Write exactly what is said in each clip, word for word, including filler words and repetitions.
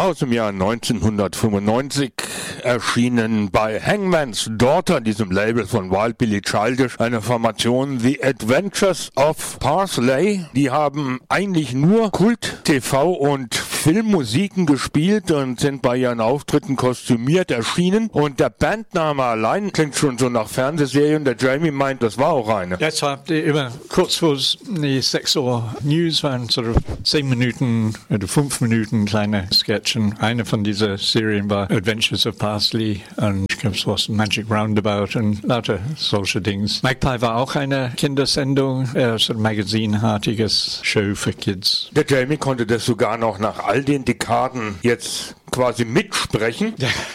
aus dem Jahr neunzehnhundertfünfundneunzig, erschienen bei Hangman's Daughter, diesem Label von Wild Billy Childish, eine Formation The Adventures of Parsley. Die haben eigentlich nur Kult-T V und Filmmusiken gespielt und sind bei ihren Auftritten kostümiert erschienen. Und der Bandname allein klingt schon so nach Fernsehserien. Der Jamie meint, das war auch eine. Ja, es war immer kurz vor die sechs Uhr News, waren so zehn Minuten oder fünf Minuten kleine Sketchen. Eine von dieser Serien war Adventures of Parsley und ich glaube, es war Magic Roundabout und lauter solche Dings. Magpie war auch eine Kindersendung, äh, so ein magazinartiges Show für Kids. Der Jamie konnte das sogar noch nach all den Dekaden jetzt quasi mitsprechen.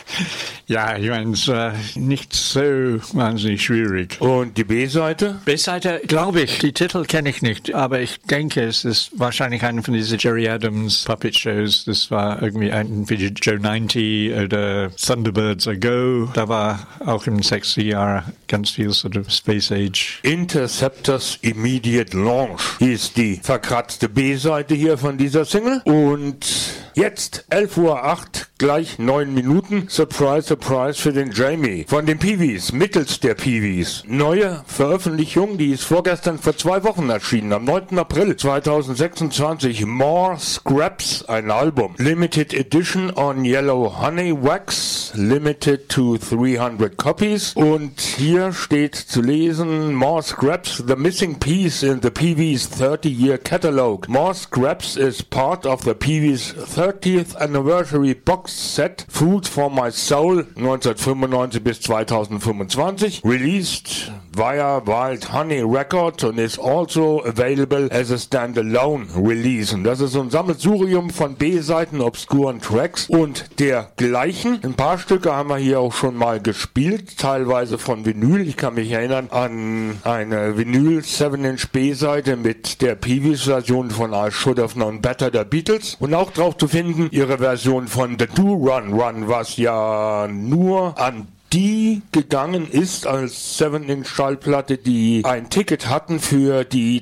Ja, ich meine, es war nicht so wahnsinnig schwierig. Und die B-Seite? B-Seite, glaube ich, die Titel kenne ich nicht, aber ich denke, es ist wahrscheinlich eine von diesen Jerry Adams Puppet Shows. Das war irgendwie ein wie Joe neunzig oder Thunderbirds A Go. Da war auch in den sechziger Jahren ganz viel so der Space Age. Interceptors Immediate Launch hieß die verkratzte B-Seite hier von dieser Single. Und jetzt elf Uhr acht, gleich neun Minuten. Surprise, surprise für den Jamie. Von den Peewees, mittels der Peewees. Neue Veröffentlichung, die ist vorgestern vor zwei Wochen erschienen, am neunten April zweitausendsechsundzwanzig. More Scraps, ein Album. Limited Edition on Yellow Honey Wax, limited to three hundred copies. Und hier steht zu lesen, More Scraps, the missing piece in the Peewees thirty year catalog. More Scraps is part of the Peewees thirtieth anniversary box set, Food for My Soul, neunzehnhundertfünfundneunzig bis zweitausendfünfundzwanzig, released via Wild Honey Records und is also available as a standalone release. Und das ist so ein Sammelsurium von B-Seiten, obskuren Tracks und dergleichen. Ein paar Stücke haben wir hier auch schon mal gespielt, teilweise von Vinyl. Ich kann mich erinnern an eine Vinyl seven inch B-Seite mit der Peewees-Version von I Should Have Known Better der Beatles und auch drauf zu finden ihre Version von The Do Run Run, was ja nur an die gegangen ist als seven inch Schallplatte, die ein Ticket hatten für die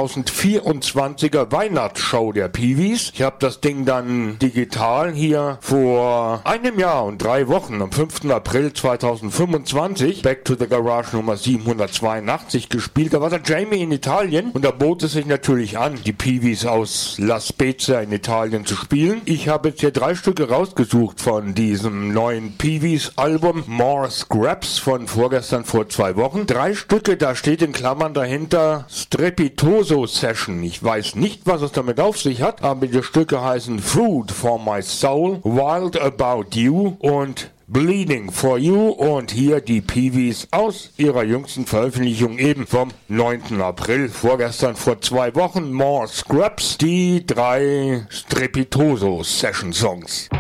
zweitausendvierundzwanziger Weihnachtsshow der Peewees. Ich habe das Ding dann digital hier vor einem Jahr und drei Wochen am fünften April zweitausendfünfundzwanzig Back to the Garage Nummer siebenhundertzweiundachtzig gespielt. Da war der Jamie in Italien und da bot es sich natürlich an, die Peewees aus La Spezia in Italien zu spielen. Ich habe jetzt hier drei Stücke rausgesucht von diesem neuen Peewees Album More Scraps von vorgestern vor zwei Wochen. Drei Stücke, da steht in Klammern dahinter Strepitoso Session. Ich weiß nicht, was es damit auf sich hat, aber die Stücke heißen Food for My Soul, Wild About You und Bleeding for You und hier die Peewees aus ihrer jüngsten Veröffentlichung eben vom neunten April, vorgestern vor zwei Wochen. More Scraps, die drei Strepitoso Session Songs.